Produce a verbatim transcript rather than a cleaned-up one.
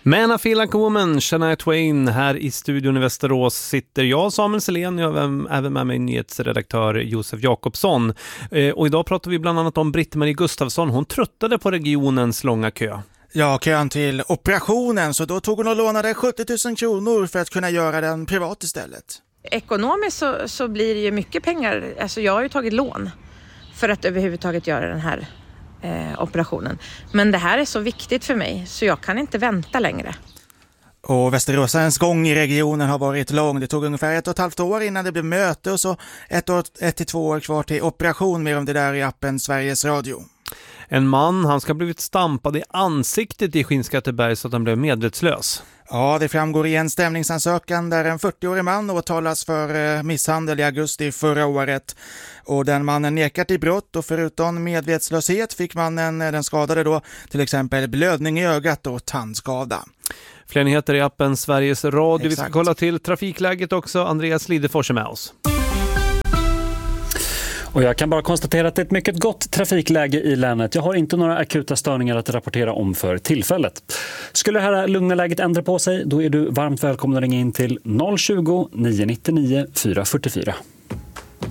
Man I feel like a woman, Shania Twain. Här i studion i Västerås sitter jag, Samuel Selén, jag har även med mig nyhetsredaktör Josef Jakobsson. Eh, och idag pratar vi bland annat om Britt-Marie Gustafsson. Hon tröttade på regionens långa kö. Ja, kön till operationen, så då tog hon och lånade sjuttio tusen kronor för att kunna göra den privat istället. Ekonomiskt så, så blir det ju mycket pengar. Alltså jag har ju tagit lån för att överhuvudtaget göra den här eh, operationen. Men det här är så viktigt för mig så jag kan inte vänta längre. Och Västeråsens gång i regionen har varit lång. Det tog ungefär ett och ett halvt år innan det blev möte och så ett, år, ett till två år kvar till operation. Mer om det där i appen Sveriges Radio. En man, han ska ha blivit stampad i ansiktet i Skinnskatteberg så att han blev medvetslös. Ja, det framgår i en stämningsansökan där en fyrtioårig man åtalas för misshandel i augusti förra året. Och den mannen nekar till brott och förutom medvetslöshet fick mannen, den skadade då, till exempel blödning i ögat och tandskada. Fler nyheter i appen Sveriges Radio. Exakt. Vi ska kolla till trafikläget också. Andreas Lidefors är med oss. Och jag kan bara konstatera att det är ett mycket gott trafikläge i länet. Jag har inte några akuta störningar att rapportera om för tillfället. Skulle det här lugna läget ändra på sig, då är du varmt välkommen att ringa in till noll tjugo, nio nio nio, fyra fyra fyra.